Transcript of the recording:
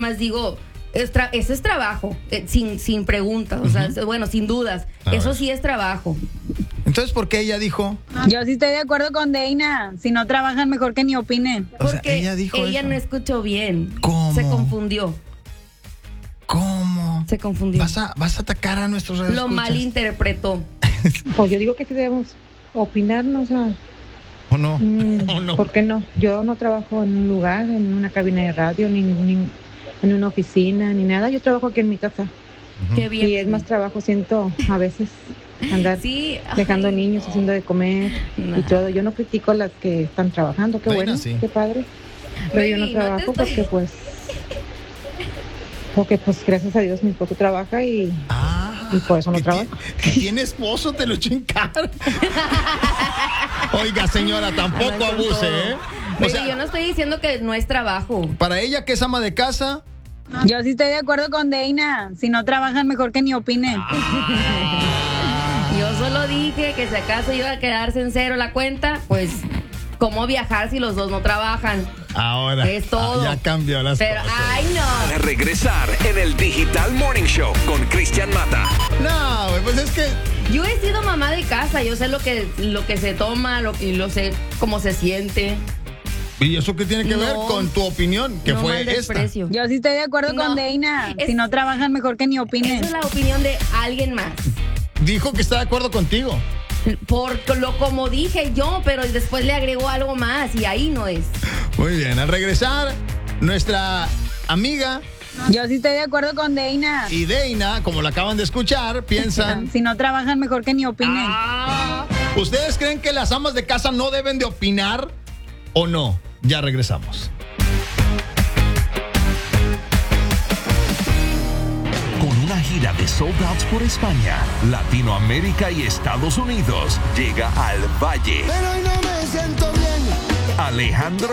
más digo, ese es trabajo, sin preguntas, o sea, bueno, sin dudas. Eso sí es trabajo. Entonces, ¿por qué ella dijo? Yo sí estoy de acuerdo con Deina. Si no trabajan, mejor que ni opinen. O sea, Porque ella dijo eso. no escuchó bien. ¿Cómo? Se confundió. ¿Cómo? Se confundió. ¿Vas a atacar a nuestros radioescuchas? Lo malinterpretó. Pues yo digo que sí debemos opinarnos, ¿O no? ¿O no? ¿Por qué no? Yo no trabajo en un lugar, en una cabina de radio, ni en una oficina, ni nada. Yo trabajo aquí en mi casa. Qué bien. Y es más trabajo, siento, a veces, andar dejando niños, haciendo de comer y todo. Yo no critico a las que están trabajando, qué bueno, qué padre. Pero yo no trabajo porque pues gracias a Dios mi esposo trabaja y por eso no trabajo. ¿Tiene esposo? Te lo eché en cara. Oiga, señora, tampoco abuse, ¿eh? O sea, yo no estoy diciendo que no es trabajo. Para ella, que es ama de casa. Yo sí estoy de acuerdo con Deina. Si no trabajan, mejor que ni opinen. Yo solo dije que si acaso iba a quedarse en cero la cuenta, pues, ¿cómo viajar si los dos no trabajan? Ahora. Es todo. Ya cambió las cosas. Ay, no. De regresar en el Digital Morning Show con Cristian Mata. No, pues es que... Yo he sido mamá de casa, yo sé lo que se toma, lo sé cómo se siente. ¿Y eso qué tiene que ver con tu opinión? Que fue esta. Yo sí estoy de acuerdo con Deina. Si no trabajan, mejor que ni opinen. Esa es la opinión de alguien más. Dijo que está de acuerdo contigo. Como dije yo, pero después le agregó algo más y ahí no es. Muy bien, al regresar, nuestra amiga... Yo sí estoy de acuerdo con Deina. Y Deina, como la acaban de escuchar, piensan... Si no trabajan, mejor que ni opinen. ¿Ustedes creen que las amas de casa no deben de opinar o no? Ya regresamos. Con una gira de sold outs por España, Latinoamérica y Estados Unidos, llega al Valle. Pero hoy no me siento bien. Alejandro